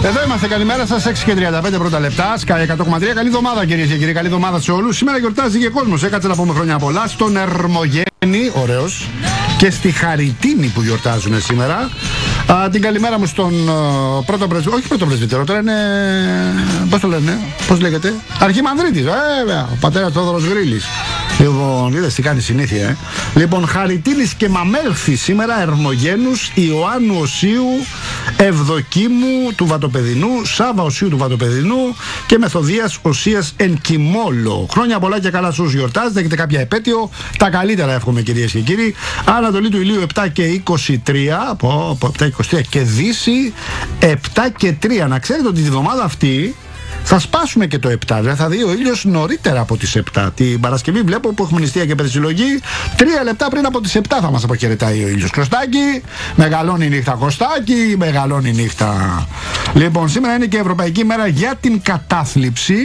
Εδώ είμαστε, καλημέρα σας, 6:35 πρώτα λεπτά. Sky 100,3. Καλή εβδομάδα, κυρίες και κύριοι, καλή εβδομάδα σε όλους. Σήμερα γιορτάζει και κόσμος. Έκατσε να πούμε χρόνια πολλά στον Ερμογέννη, ωραίος, και στη Χαριτίνη που γιορτάζουν σήμερα. Την καλημέρα μου στον πρώτο πρεσβύτερο, όχι πρώτο πρεσβύτερο, τώρα είναι. Πώς το λένε, πώς λέγεται, Αρχιμανδρίτης, βέβαια, ο πατέρας Θόδωρος Γρήλης. Λοιπόν, είδες τι κάνει συνήθεια, Λοιπόν, Χαριτίνης και Μαμέλθη σήμερα, Ερμογένους, Ιωάννου Οσίου, Ευδοκίμου του Βατοπεδινού, Σάβα Οσίου του Βατοπεδινού και Μεθοδίας Οσίας εν Κιμόλο. Χρόνια πολλά και καλά σε όσους γιορτάζετε, έχετε κάποια επέτειο. Τα καλύτερα εύχομαι, κυρίες και κύριοι. Ανατολή του ηλίου 7 και 23, από 7 και 23 και Δύση 7 και 3. Να ξέρετε ότι τη βδομάδα αυτή θα σπάσουμε και το 7, δηλαδή θα δει ο ήλιος νωρίτερα από τις 7. Την Παρασκευή βλέπω που έχουμε νηστεία και περισυλλογή. 3 λεπτά πριν από τις 7 θα μας αποχαιρετάει ο ήλιος. Κωστάκι, μεγαλώνει η νύχτα. Κωστάκι, μεγαλώνει η νύχτα. Λοιπόν, σήμερα είναι και Ευρωπαϊκή Μέρα για την Κατάθλιψη.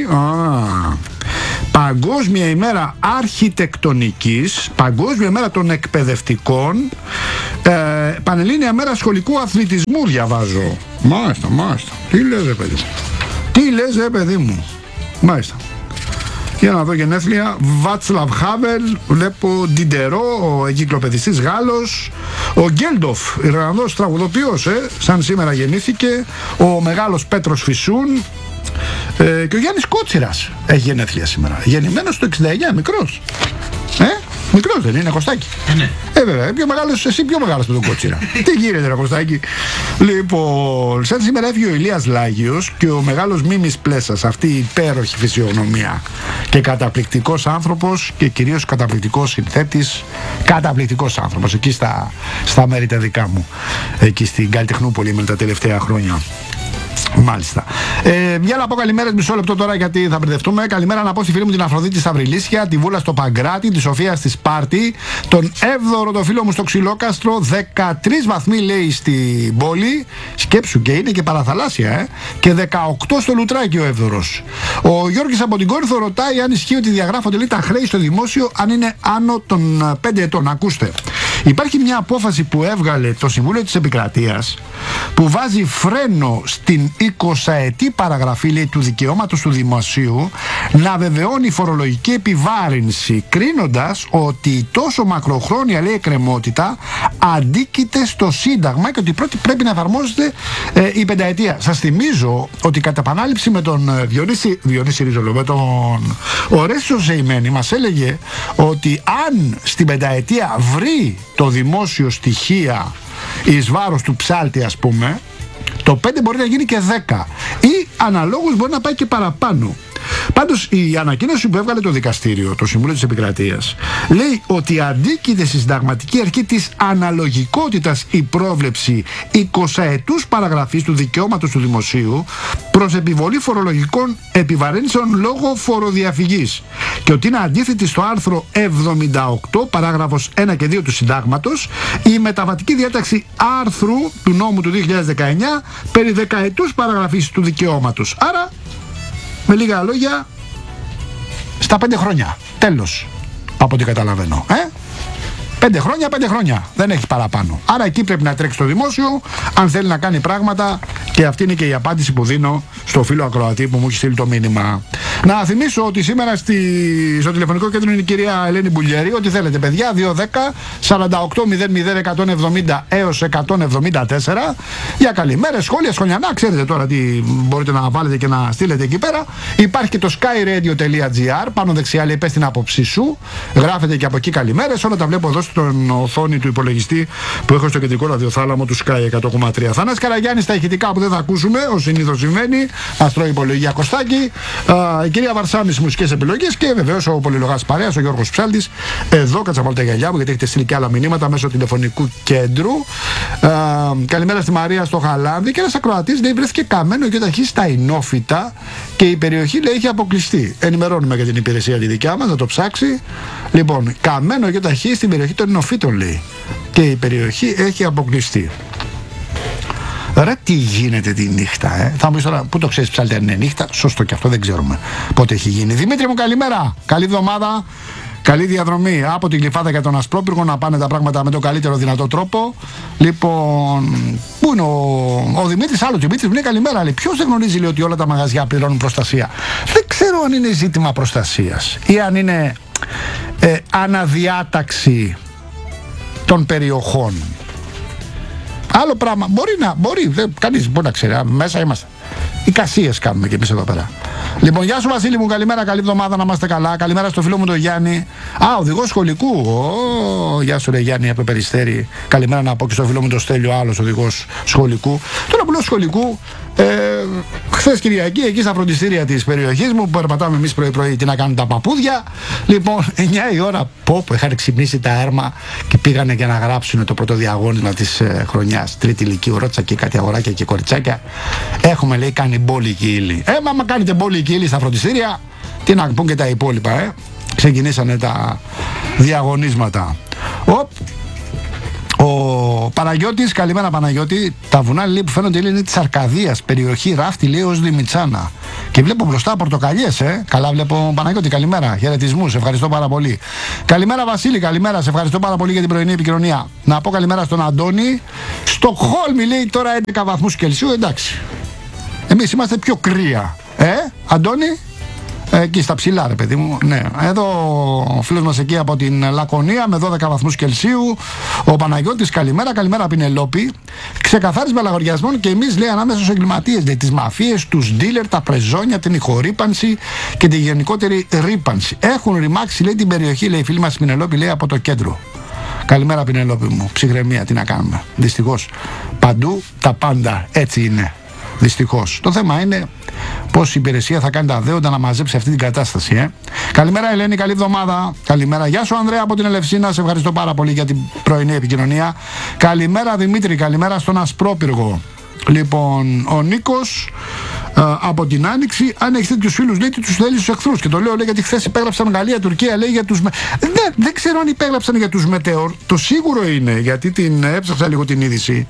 Παγκόσμια ημέρα αρχιτεκτονικής, Παγκόσμια ημέρα των εκπαιδευτικών, Πανελλήνια μέρα σχολικού αθλητισμού διαβάζω. Μάλιστα. Τι λες ρε παιδί μου. Τι λες ρε παιδί μου. Μάλιστα. Για να δω γενέθλια. Βάτσλαβ Χάβελ, βλέπω Ντιντερό, ο εγκυκλοπαιδιστής Γάλλος. Ο Γκέλντοφ, Ιρλανδός τραγουδοποιός, σαν σήμερα γεννήθηκε. Ο μεγάλος Πέτρος Φυσούν. Και ο Γιάννης Κότσιρας έχει γενέθλια σήμερα. Γεννημένος το 69, μικρός. Μικρός δεν είναι, Κωστάκι? Ναι. Βέβαια, πιο μεγάλος, εσύ πιο μεγάλος από τον Κότσιρα. Τι γίνεται ρε Κωστάκι? Λοιπόν, σαν σήμερα έφυγε ο Ηλίας Λάγιος και ο μεγάλος Μίμης Πλέσας, αυτή η υπέροχη φυσιογνωμία και καταπληκτικός άνθρωπος και κυρίως καταπληκτικός συνθέτης, καταπληκτικός άνθρωπος εκεί στα μέρη τα δικά μου, εκεί στην Καλλιτεχνούπολη με τα τελευταία χρόνια. Μάλιστα. Για να πω καλημέρες, μισό λεπτό τώρα γιατί θα μπερδευτούμε. Καλημέρα να πω στη φίλη μου την Αφροδίτη στα Βρυλίσια, τη Βούλα στο Παγκράτη, τη Σοφία στη Σπάρτη, τον Εύδωρο το φίλο μου στο Ξυλόκαστρο. 13 βαθμοί λέει στην πόλη. Σκέψου, και είναι και παραθαλάσσια, Και 18 στο Λουτράκι ο Εύδωρος. Ο Γιώργης από την Κόρινθο ρωτάει αν ισχύει ότι διαγράφονται λέει τα χρέη στο δημόσιο αν είναι άνω των 5 ετών. Ακούστε. Υπάρχει μια απόφαση που έβγαλε το Συμβούλιο της Επικρατείας που βάζει φρένο στην 20ετή παραγραφή λέει, του δικαιώματος του δημοσίου να βεβαιώνει φορολογική επιβάρυνση, κρίνοντας ότι τόσο μακροχρόνια λέει εκκρεμότητα αντίκειται στο Σύνταγμα και ότι πρώτη πρέπει να εφαρμόζεται η πενταετία. Σας θυμίζω ότι κατά επανάληψη με τον Διονύση Ρίζολο, με τον Ορέσιο Ζεϊμένη μας έλεγε ότι αν στην πενταετία βρει το δημόσιο στοιχεία εις βάρος του ψάλτη ας πούμε, το 5 μπορεί να γίνει και 10 ή αναλόγως μπορεί να πάει και παραπάνω. Πάντως η ανακοίνωση που έβγαλε το δικαστήριο, το Συμβούλιο της Επικρατείας, λέει ότι αντίκειται στη συνταγματική αρχή της αναλογικότητας η πρόβλεψη 20ετούς παραγραφής του δικαιώματος του δημοσίου προς επιβολή φορολογικών επιβαρύνσεων λόγω φοροδιαφυγής και ότι είναι αντίθετη στο άρθρο 78 παράγραφος 1 και 2 του Συντάγματος η μεταβατική διάταξη άρθρου του νόμου του 2019 περί δεκαετούς παραγραφής του δικαιώματος. Άρα με λίγα λόγια, στα 5 χρόνια. Τέλος, από ό,τι καταλαβαίνω. 5 χρόνια. Δεν έχει παραπάνω. Άρα εκεί πρέπει να τρέξει το δημόσιο, αν θέλει να κάνει πράγματα, και αυτή είναι και η απάντηση που δίνω στο φίλο ακροατή που μου έχει στείλει το μήνυμα. Να θυμίσω ότι σήμερα στο τηλεφωνικό κέντρο είναι η κυρία Ελένη Μπουλιέρη. Ό,τι θέλετε, παιδιά, 210-48-00-170 έως 174 για καλημέρες, σχόλια, σχολιανά. Ξέρετε τώρα τι μπορείτε να βάλετε και να στείλετε εκεί πέρα. Υπάρχει και το skyradio.gr. Πάνω δεξιά λέει πες την άποψή σου. Γράφετε και από εκεί καλημέρες. Όλα τα βλέπω εδώ στην οθόνη του υπολογιστή που έχω στο κεντρικό ραδιοθάλαμο του Sky 100,3. Θανάσης Καραγιάννης στα ηχητικά που δεν θα ακούσουμε, ως συνήθως συμβαίνει. Αστρό υπολογία Κωστάκη. Η κυρία Βαρσάμη στις μουσικές επιλογές και βεβαίως ο πολυλογάς παρέας, ο Γιώργος Ψάλτης. Εδώ κάτσα βάλω τα γυαλιά μου γιατί έχετε στείλει και άλλα μηνύματα μέσω τηλεφωνικού κέντρου. Καλημέρα στη Μαρία στο Χαλάνδη. Και ένας ακροατής λέει βρέθηκε καμένο γεωταχή στα Ινόφυτα και η περιοχή λέει έχει αποκλειστεί. Ενημερώνουμε για την υπηρεσία τη δικιά μας, να το ψάξει. Λοιπόν, καμένο γεωταχή στην περιοχή των Ινόφυτων λέει και η περιοχή έχει αποκλειστεί. Ρε τι γίνεται τη νύχτα, Θα μου πεις τώρα, πού το ξέρεις Ψάλτη αν είναι νύχτα? Σωστό και αυτό, δεν ξέρουμε πότε έχει γίνει. Δημήτρη μου καλημέρα, καλή εβδομάδα. Καλή διαδρομή από την Γλυφάδα για τον Ασπρόπυργο, να πάνε τα πράγματα με τον καλύτερο δυνατό τρόπο. Λοιπόν, πού είναι ο Δημήτρης? Άλλο Δημήτρης μου λέει καλημέρα. Λέει, ποιος δεν γνωρίζει, λέει, ότι όλα τα μαγαζιά πληρώνουν προστασία? Δεν ξέρω αν είναι ζήτημα προστασίας ή αν είναι αναδιάταξη των περιοχών. Άλλο πράγμα. Μπορεί, κανείς μπορεί να ξέρει. Μέσα είμαστε. Εικασίες κάνουμε κι εμείς εδώ πέρα. Λοιπόν, γεια σου Βασίλη μου, καλημέρα, καλή εβδομάδα, να είμαστε καλά. Καλημέρα στο φίλο μου τον Γιάννη. Οδηγός σχολικού. Γεια σου, ρε Γιάννη από Περιστέρι. Καλημέρα να πω και στο φίλο μου τον Στέλιο, άλλος οδηγός σχολικού. Τώρα που λέω σχολικού, χθες Κυριακή, εκεί στα φροντιστήρια της περιοχής μου, που περπατάμε εμείς πρωί-πρωί, τι να κάνουν τα παππούδια. Λοιπόν, 9 η ώρα, που είχαν ξυπνήσει τα έρμα και πήγανε για να γράψουν το πρώτο διαγώνισμα της χρονιάς. Τρίτη ηλικίου, ρώτησα και κάτι αγοράκια και κοριτσάκια. Έχουμε, λέει, κάνει μπόλικη ύλη. Μα κάνετε μπόλικη ύλη στα φροντιστήρια, τι να πούν και τα υπόλοιπα, Ξεκινήσανε τα διαγωνίσματα. Ο Παναγιώτης, καλημέρα Παναγιώτη. Τα βουνά, λέει, που φαίνονται, λέει, είναι της Αρκαδίας, περιοχή Ράφτη, λέει, ως Δημητσάνα. Και βλέπω μπροστά πορτοκαλιές, Καλά βλέπω, Παναγιώτη, καλημέρα. Χαιρετισμούς, ευχαριστώ πάρα πολύ. Καλημέρα Βασίλη, καλημέρα, σε ευχαριστώ πάρα πολύ για την πρωινή επικοινωνία. Να πω καλημέρα στον Αντώνη. Στοκχόλμη, λέει, τώρα 11 βαθμούς Κελσίου, εντάξει. Εμείς είμαστε πιο κρύα. Αντώνη? Εκεί στα ψηλά, ρε παιδί μου. Ναι. Εδώ ο φίλος μας εκεί από την Λακωνία με 12 βαθμούς Κελσίου. Ο Παναγιώτης, καλημέρα, καλημέρα Πινελόπη. Ξεκαθάρισμα λαγοριασμών και εμείς, λέει, ανάμεσα στους εγκληματίες, λέει, τις μαφίες, τους ντίλερ, τα πρεζόνια, την ηχορύπανση και τη γενικότερη ρύπανση. Έχουν ρημάξει, λέει, την περιοχή, λέει, η φίλη μας Πινελόπη, λέει, από το κέντρο. Καλημέρα Πινελόπη μου. Ψυχραιμία, τι να κάνουμε. Δυστυχώς παντού τα πάντα έτσι είναι. Δυστυχώς. Το θέμα είναι πώς η υπηρεσία θα κάνει τα δέοντα να μαζέψει αυτή την κατάσταση. Καλημέρα Ελένη, καλή εβδομάδα. Καλημέρα. Γεια σου Ανδρέα από την Ελευσίνα, σε ευχαριστώ πάρα πολύ για την πρωινή επικοινωνία. Καλημέρα Δημήτρη, καλημέρα στον Ασπρόπυργο. Λοιπόν, ο Νίκος από την Άνοιξη, αν έχει τέτοιους φίλους, λέει, τι τους θέλει στους εχθρούς. Και το λέω, λέει, γιατί χθες υπέγραψαν Γαλλία-Τουρκία, λέει, για τους. Δεν ξέρω αν υπέγραψαν για τους Μετεώρ. Το σίγουρο είναι, γιατί την έψαξα λίγο την είδηση.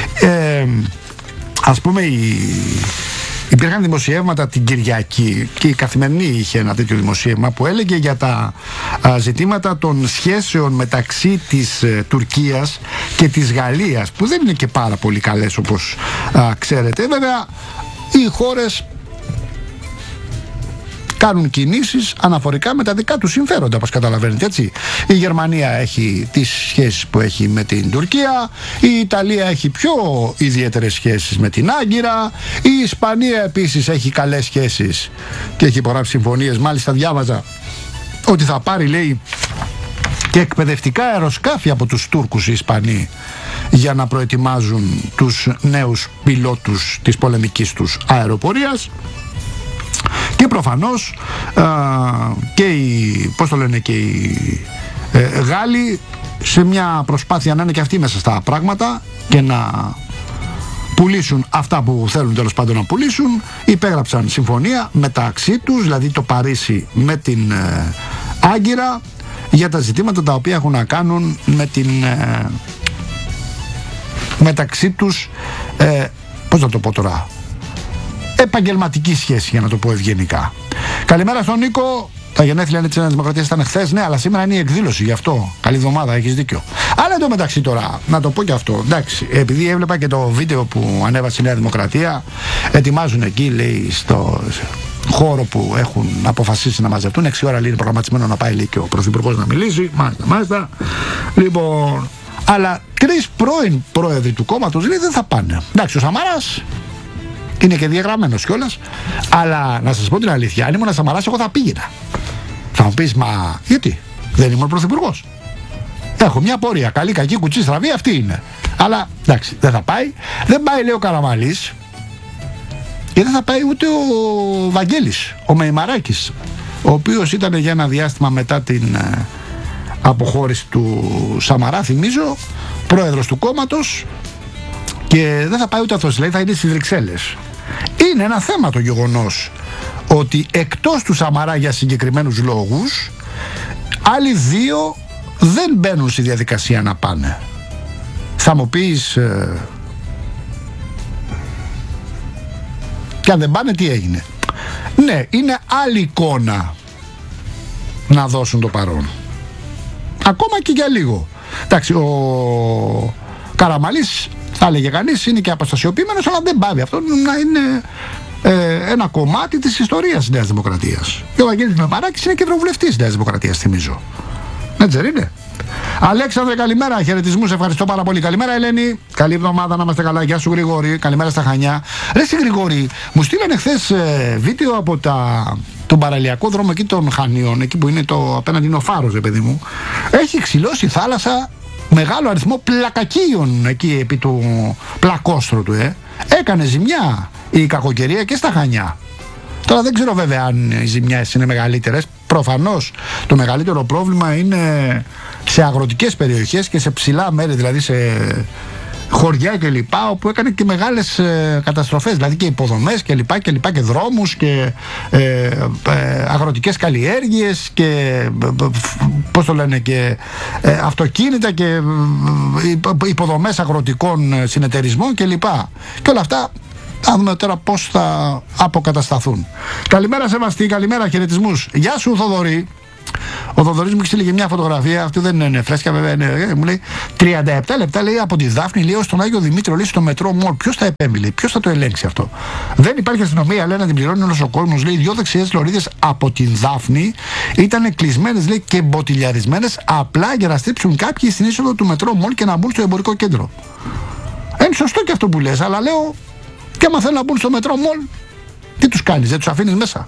Ας πούμε, υπήρχαν δημοσιεύματα την Κυριακή και η Καθημερινή είχε ένα τέτοιο δημοσίευμα που έλεγε για τα ζητήματα των σχέσεων μεταξύ της Τουρκίας και της Γαλλίας, που δεν είναι και πάρα πολύ καλές, όπως ξέρετε. Βέβαια, οι χώρες κάνουν κινήσεις αναφορικά με τα δικά τους συμφέροντα, όπως καταλαβαίνετε, έτσι. Η Γερμανία έχει τις σχέσεις που έχει με την Τουρκία, η Ιταλία έχει πιο ιδιαίτερες σχέσεις με την Άγκυρα, η Ισπανία επίσης έχει καλές σχέσεις και έχει υπογράψει συμφωνίες. Μάλιστα διάβαζα ότι θα πάρει, λέει, και εκπαιδευτικά αεροσκάφη από τους Τούρκους οι Ισπανοί για να προετοιμάζουν τους νέους πιλότους της πολεμικής τους αεροπορίας. Και προφανώς και οι, πώς το λένε, και οι Γάλλοι, σε μια προσπάθεια να είναι και αυτοί μέσα στα πράγματα και να πουλήσουν αυτά που θέλουν, τέλος πάντων να πουλήσουν, υπέγραψαν συμφωνία μεταξύ τους, δηλαδή το Παρίσι με την Άγκυρα, για τα ζητήματα τα οποία έχουν να κάνουν με την μεταξύ τους, πώς να το πω τώρα, επαγγελματική σχέση, για να το πω ευγενικά. Καλημέρα στον Νίκο. Τα γενέθλια της Νέας Δημοκρατίας ήταν χθες, ναι, αλλά σήμερα είναι η εκδήλωση, γι' αυτό. Καλή εβδομάδα, έχεις δίκιο. Αλλά εντωμεταξύ τώρα, να το πω και αυτό, εντάξει, επειδή έβλεπα και το βίντεο που ανέβασε η Νέα Δημοκρατία, ετοιμάζουν εκεί, λέει, στο χώρο που έχουν αποφασίσει να μαζευτούν, 6 ώρα, λέει, είναι προγραμματισμένο να πάει, λέει, και ο Πρωθυπουργός να μιλήσει. Μάλιστα. Λοιπόν, αλλά 3 πρώην πρόεδροι του κόμματος, λέει, δεν θα πάνε. Εντάξει, ο Σαμαράς είναι και διαγραμμένος κιόλας, αλλά να σας πω την αλήθεια, αν ήμουν Σαμαράς, εγώ θα πήγαινα. Θα μου πεις, μα γιατί, δεν ήμουν πρωθυπουργός. Έχω μια πορεία, καλή, κακή, κουτσή, στραβή, αυτή είναι. Αλλά εντάξει, δεν θα πάει. Δεν πάει, λέει, ο Καραμαλής, και δεν θα πάει ούτε ο Βαγγέλης, ο Μεϊμαράκης, ο οποίος ήταν για ένα διάστημα μετά την αποχώρηση του Σαμαρά, θυμίζω, πρόεδρος του κόμματος, και δεν θα πάει ούτε αυτός, δηλαδή θα είναι στις Βρυξέλλες. Είναι ένα θέμα το γεγονός ότι εκτός του Σαμαρά για συγκεκριμένους λόγους, άλλοι 2 δεν μπαίνουν στη διαδικασία να πάνε. Θα μου πεις, και αν δεν πάνε, τι έγινε? Ναι, είναι άλλη εικόνα να δώσουν το παρόν. Ακόμα και για λίγο. Εντάξει, ο Καραμανλής, θα έλεγε κανείς, είναι και αποστασιοποιημένος, αλλά δεν πάβει αυτό να είναι ένα κομμάτι της ιστορίας της Νέας Δημοκρατίας. Και ο Βαγγέλης Μεμαράκης είναι και ευρωβουλευτής της Νέας Δημοκρατίας, θυμίζω. Έτσι δεν είναι? Αλέξανδρε, καλημέρα, χαιρετισμούς, ευχαριστώ πάρα πολύ. Καλημέρα, Ελένη. Καλή εβδομάδα, να είμαστε καλά. Γεια σου, Γρηγόρη. Καλημέρα στα Χανιά. Ρε εσύ, Γρηγόρη, μου στείλανε χθες βίντεο από τον παραλιακό δρόμο εκεί των Χανίων, εκεί που είναι απέναντι είναι ο φάρος, παιδί μου. Έχει ξυλώσει η θάλασσα μεγάλο αριθμό πλακακίων εκεί επί του πλακόστρου του. Έκανε ζημιά η κακοκαιρία και στα Χανιά. Τώρα δεν ξέρω βέβαια αν οι ζημιές είναι μεγαλύτερες. Προφανώς το μεγαλύτερο πρόβλημα είναι σε αγροτικές περιοχές και σε ψηλά μέρη, δηλαδή σε χωριά κλπ, όπου έκανε και μεγάλες καταστροφές, δηλαδή και υποδομές κλπ και δρόμους και αγροτικές καλλιέργειες και πώς το λένε και αυτοκίνητα και υποδομές αγροτικών συνεταιρισμών κλπ. Και όλα αυτά θα δούμε τώρα πώς θα αποκατασταθούν. Καλημέρα Σεβαστή, καλημέρα, χαιρετισμούς. Γεια σου Θοδωρή. Ο Θοδωρής μου έχει στείλει και μια φωτογραφία, αυτή δεν είναι φρέσκια βέβαια, μου λέει 37 λεπτά λέει από τη Δάφνη λέει στον Άγιο Δημήτριο λέει στο μετρό Μολ. Ποιος θα επέμβει, ποιος θα το ελέγξει αυτό? Δεν υπάρχει αστυνομία, λέει, να την πληρώνει όλος ο κόσμος. Λέει 2 δεξιές λωρίδες από την Δάφνη ήταν κλεισμένες λέει και μποτιλιαρισμένες απλά για να στρίψουν κάποιοι στην είσοδο του μετρό Μολ και να μπουν στο εμπορικό κέντρο. Είναι σωστό και αυτό που λες, αλλά λέω και άμα θέλουν να μπουν στο μετρό Μολ, τι τους κάνεις, δεν τους αφήνεις μέσα?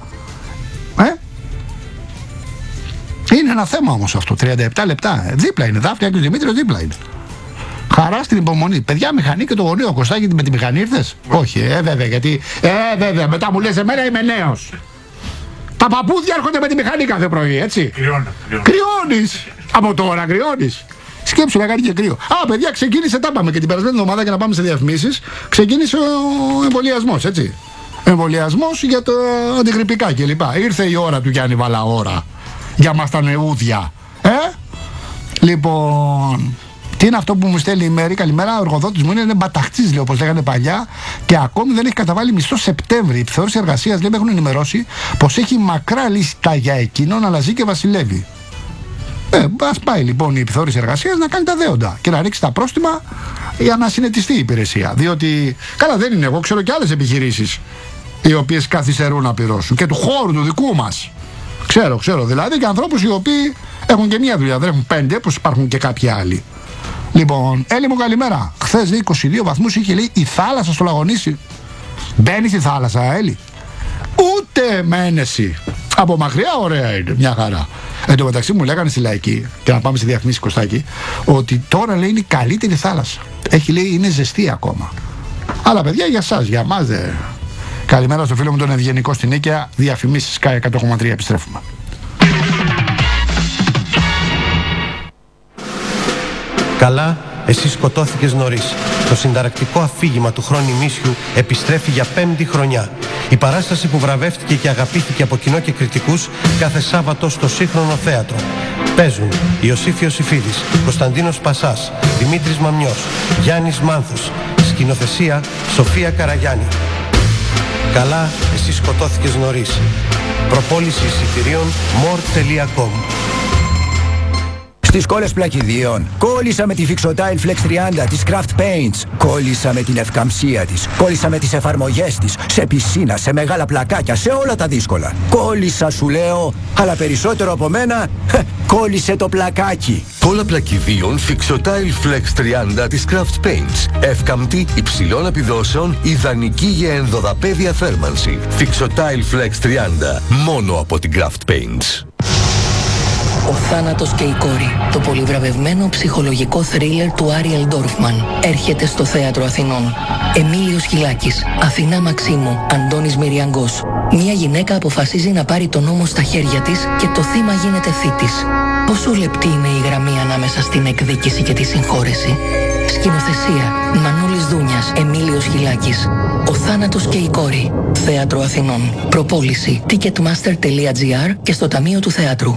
Είναι ένα θέμα όμως αυτό, 37 λεπτά. Δίπλα είναι, Δάφνη, Άγιος Δημήτριος, δίπλα είναι. Χαρά στην υπομονή. Παιδιά, μηχανή και το γωνίο, Κωστάκη, με τη μηχανή ήρθες? Όχι, βέβαια, γιατί. Βέβαια, μετά μου λες εμένα είμαι νέος. Τα παππούδια έρχονται με τη μηχανή κάθε πρωί, έτσι. Κρυώνεις. Από τώρα κρυώνεις. Σκέψου να κάνει και κρύο. Παιδιά, ξεκίνησε, τα πάμε και την περασμένη εβδομάδα για να πάμε σε διαφημίσεις. Ξεκίνησε ο εμβολιασμός, έτσι. Εμβολιασμός για τα αντιγρυπικά κλπ. Ήρθε η ώρα του Γιάννη Βαλαώρα. Για μας τα νεούδια. Λοιπόν, τι είναι αυτό που μου στέλνει η Μέρη? Καλημέρα, ο εργοδότης μου είναι μπαταχτής, λέει, όπως λέγανε παλιά, και ακόμη δεν έχει καταβάλει μισθό Σεπτέμβρη. Η επιθεώρηση εργασίας, λέει, με έχουν ενημερώσει πως έχει μακρά λίστα για εκείνον, αλλά ζει και βασιλεύει. Ας πάει λοιπόν η επιθεώρηση εργασίας να κάνει τα δέοντα και να ρίξει τα πρόστιμα για να συνετιστεί η υπηρεσία. Διότι, καλά, δεν είναι, εγώ ξέρω και άλλες επιχειρήσεις οι οποίες καθυστερούν να πληρώσουν και του χώρου του δικού μας. Ξέρω, δηλαδή και ανθρώπους οι οποίοι έχουν και μία δουλειά, δεν έχουν 5, όπως υπάρχουν και κάποιοι άλλοι. Λοιπόν, Έλλη μου, καλημέρα. Χθες 22 βαθμούς είχε, λέει, η θάλασσα στο Λαγονίσι. Μπαίνει στη θάλασσα, Έλλη? Ούτε μένεση. Από μακριά ωραία είναι, μια χαρά. Εν τω μεταξύ μου λέγανε στη Λαϊκή, και να πάμε στη διαφημίση, Κωστάκη, ότι τώρα, λέει, είναι η καλύτερη θάλασσα. Έχει, λέει, είναι ζεστή ακόμα. Αλλά παιδιά, για εσάς, για εμάς δεν. Καλημέρα στο φίλο μου τον Ευγενικό στην Νίκαια. Διαφημίσεις Sky 100,3, επιστρέφουμε. Καλά, εσύ σκοτώθηκες νωρίς. Το συνταρακτικό αφήγημα του χρόνου Μίσιου επιστρέφει για 5η χρονιά. Η παράσταση που βραβεύτηκε και αγαπήθηκε από κοινό και κριτικούς κάθε Σάββατο στο Σύγχρονο Θέατρο. Παίζουν Ιωσήφ Ιωσήφιδης, Κωνσταντίνος Πασάς, Δημήτρης Μαμιός, Γιάννης Μάνθος. Σκηνοθεσία Σοφία Καραγιάννη. Καλά, εσύ σκοτώθηκες νωρίς. Προπόληση εισιτηρίων more.com. Στις κόλλες πλακιδίων. Κόλλησα με τη Fixotile Flex 30 της Craft Paints. Κόλλησα με την ευκαμψία της. Κόλλησα με τις εφαρμογές της. Σε πισίνα, σε μεγάλα πλακάκια, σε όλα τα δύσκολα. Κόλλησα, σου λέω, αλλά περισσότερο από μένα, κόλλησε το πλακάκι. Κόλλα πλακιδίων Fixotile Flex 30 της Craft Paints. Εύκαμπτη, υψηλών επιδόσεων, ιδανική για ενδοδαπέδια θέρμανση. Fixotile Flex 30. Μόνο από την Craft Paints. Ο θάνατος και η κόρη. Το πολυβραβευμένο ψυχολογικό θρίλερ του Άριελ Ντόρφμαν έρχεται στο Θέατρο Αθηνών. Εμίλιος Χιλάκης, Αθηνά Μαξίμου, Αντώνης Μυριαγκός. Μια γυναίκα αποφασίζει να πάρει τον νόμο στα χέρια της και το θύμα γίνεται θήτης. Πόσο λεπτή είναι η γραμμή ανάμεσα στην εκδίκηση και τη συγχώρεση? Σκηνοθεσία Μανώλης Δούνιας, Εμίλιος Χιλάκης. Ο θάνατος και η κόρη. Θέατρο Αθηνών. Προπόληση ticketmaster.gr και στο Ταμείο του Θεάτρου.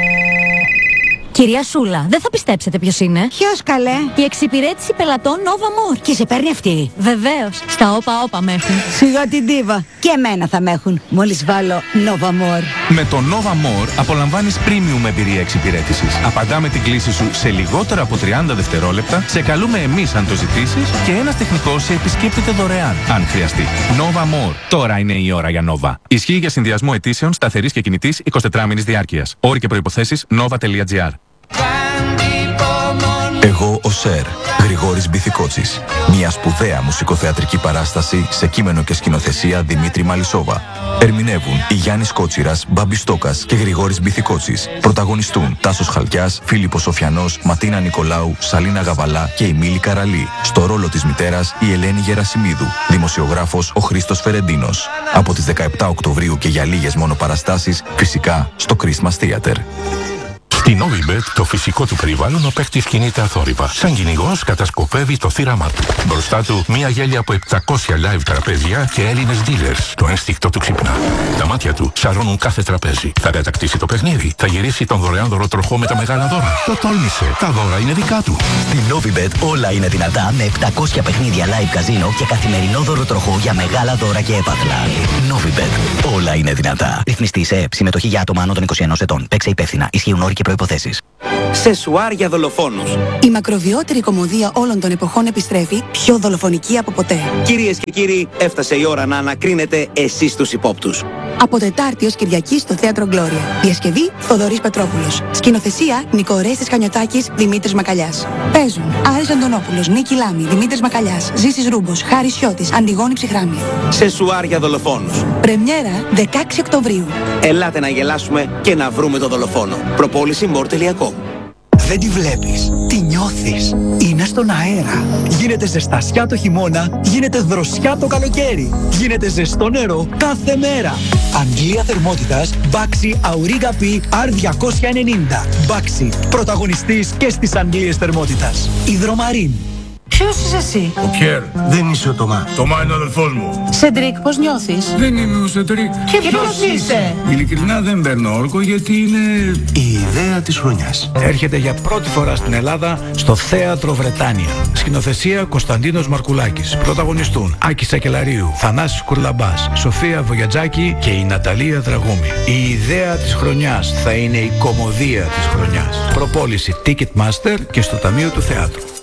Κυρία Σούλα, δεν θα πιστέψετε ποιος είναι. Ποιος, καλέ? Η εξυπηρέτηση πελατών Nova More. Και σε παίρνει αυτή? Βεβαίως, στα όπα με έχουν. Σιγά την τίβα. Και Και εμένα θα με έχουν μόλις βάλω Nova More. Με το Nova More απολαμβάνεις premium εμπειρία εξυπηρέτησης. Απαντάμε την κλήση σου σε λιγότερα από 30 δευτερόλεπτα, σε καλούμε εμείς αν το ζητήσεις και ένας τεχνικός σε επισκέπτεται δωρεάν, αν χρειαστεί. Nova More. Τώρα είναι η ώρα για Nova. Ισχύει για συνδυασμό αιτήσεων σταθερής και κινητής 24μηνης διάρκειας. Όροι και προϋποθέσεις nova.gr. Εγώ ο Σερ, Γρηγόρης Μπιθικότσης. Μια σπουδαία μουσικοθεατρική παράσταση σε κείμενο και σκηνοθεσία Δημήτρη Μαλισσόβα. Ερμηνεύουν η Γιάννης Κότσιρας, Μπάμπης Στόκας και Γρηγόρης Μπιθικότσης. Πρωταγωνιστούν Τάσος Χαλκιάς, Φίλιππος Σοφιανός, Ματίνα Νικολάου, Σαλίνα Γαβαλά και η Μίλη Καραλή. Στο ρόλο της μητέρας η Ελένη Γερασιμίδου. Δημοσιογράφος ο Χρήστος Φερεντίνος. Από τις 17 Οκτωβρίου και για λίγες μόνο παραστάσεις, φυσικά στο Christmas Theater. Στη Novibet το φυσικό του περιβάλλον ο παίκτης κινείται αθόρυβα. Σαν κυνηγός κατασκοπεύει το θύραμά του. Μπροστά του μία γέλια από 700 live τραπέζια και Έλληνες dealers. Το ένστικτο του ξυπνά. Τα μάτια του σαρώνουν κάθε τραπέζι. Θα κατακτήσει το παιχνίδι. Θα γυρίσει τον δωρεάν δωροτροχό με τα μεγάλα δώρα. Το τόλμησε. Τα δώρα είναι δικά του. Στη Novibet όλα είναι δυνατά με 700 παιχνίδια live καζίνο και καθημερινό δωροτροχό για μεγάλα δώρα και έπαθλα. Novibet. Όλα είναι δυνατά. Ρυθμιστή σε ΕΕΠ. Συμμετοχή για άτομα άνω των 21 ετών. Παίξε υπεύθυνα. Ισχύουν όροι και προϋποθέσεις. Σεσουάρ για δολοφόνους. Η μακροβιότερη κομμωδία όλων των εποχών επιστρέφει, πιο δολοφονική από ποτέ. Κυρίες και κύριοι, έφτασε η ώρα να ανακρίνετε εσείς τους υπόπτους. Από Τετάρτη ως Κυριακή στο Θέατρο Γκλώρια. Διασκευή Θοδωρής Πετρόπουλος. Σκηνοθεσία Νικορέστης Χανιωτάκης, Δημήτρης Μακαλιάς. Παίζουν Άρης Αντωνόπουλος, Νίκη Λάμη, Δημήτρης Μακαλιάς, Ζήσης Ρούμπος, Χάρης Σιώτης, Αντιγόνη Ψυχράμη. Σεσουάρ για δολοφόνους. Πρεμιέρα 16 Οκτωβρίου. Ελάτε να γελάσουμε και να βρούμε το δολοφόνο. Προπόληση more.com. Δεν τη βλέπεις, τη νιώθεις. Είναι στον αέρα. Γίνεται ζεστασιά το χειμώνα, γίνεται δροσιά το καλοκαίρι. Γίνεται ζεστό νερό κάθε μέρα. Αγγλία θερμότητας Baxi Auriga P R290. Baxi, πρωταγωνιστής και στις αγγλίες θερμότητας. Υδρομαρίν. Ποιος είσαι εσύ? Ο Πιέρ. Δεν είσαι ο Τωμά. Τωμά είναι ο αδελφός μου. Σεντρίκ, πώς νιώθεις? Δεν είμαι ο Σεντρίκ. Και ποιος είσαι? Ειλικρινά δεν παίρνω όρκο γιατί είναι η ιδέα της χρονιάς. Έρχεται για πρώτη φορά στην Ελλάδα στο Θέατρο Βρετάνια. Σκηνοθεσία Κωνσταντίνος Μαρκουλάκης. Πρωταγωνιστούν Άκη Σακελαρίου, Θανάσης Κουρλαμπάς, Σοφία Βογιατζάκη και η Ναταλία Δραγούμη. Η ιδέα της χρονιάς θα είναι η κομμωδία της χρονιάς. Προπόληση Ticketmaster και στο Ταμείο του Θεάτρου.